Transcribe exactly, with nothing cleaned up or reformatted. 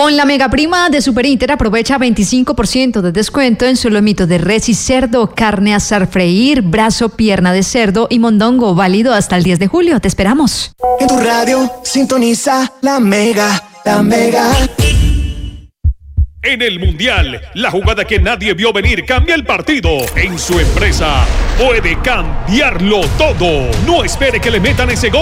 Con la mega prima de Super Inter aprovecha veinticinco por ciento de descuento en su lomito de res y cerdo, carne asar freír, brazo, pierna de cerdo y mondongo, válido hasta el diez de julio. Te esperamos. En tu radio sintoniza la mega, la mega. En el Mundial, la jugada que nadie vio venir cambia el partido. En su empresa puede cambiarlo todo. No espere que le metan ese gol.